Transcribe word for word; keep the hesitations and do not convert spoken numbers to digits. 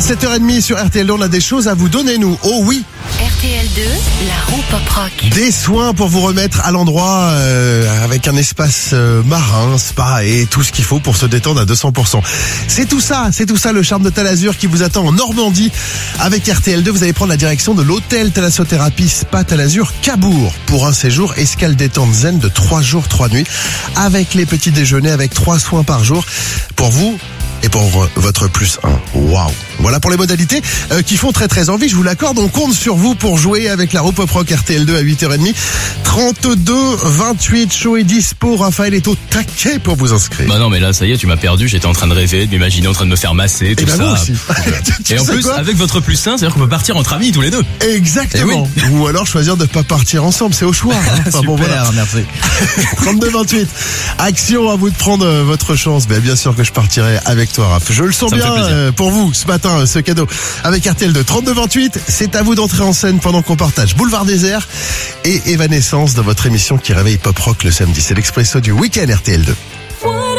sept heures trente sur R T L deux, on a des choses à vous donner, nous. Oh oui. R T L deux, la roue pop rock. Des soins pour vous remettre à l'endroit euh, avec un espace euh, marin, spa et tout ce qu'il faut pour se détendre à deux cents pour cent. C'est tout ça, c'est tout ça le charme de Talazur qui vous attend en Normandie. Avec R T L deux, vous allez prendre la direction de l'hôtel Thalassothérapie Spa Talazur Cabourg pour un séjour escale détente zen de trois jours, trois nuits avec les petits déjeuners, avec trois soins par jour pour vous et pour votre plus un. Waouh. Voilà pour les modalités euh, qui font très très envie, je vous l'accorde. On compte sur vous pour jouer avec la roue pop rock R T L deux à huit heures trente. trente-deux vingt-huit, show et dispo. Raphaël est au taquet pour vous inscrire. Bah non, mais là, ça y est, tu m'as perdu. J'étais en train de rêver, de m'imaginer en train de me faire masser, tout Et ben ça. moi aussi. Et en plus, quoi avec votre plus un, c'est-à-dire qu'on peut partir entre amis tous les deux. Exactement. Eh oui. Ou alors choisir de ne pas partir ensemble, c'est au choix. Hein. Enfin, bon, voilà. merci. trente-deux vingt-huit. Action, à vous de prendre euh, votre chance. Ben, bien sûr que je partirai avec toi, Raph. Je le sens Ça me bien fait plaisir. euh, pour vous ce matin, euh, ce cadeau. Avec R T L deux, trente-deux vingt-huit, c'est à vous d'entrer en scène pendant qu'on partage Boulevard Désert et Evanescence dans votre émission qui réveille Pop Rock le samedi. C'est l'expresso du week-end R T L deux.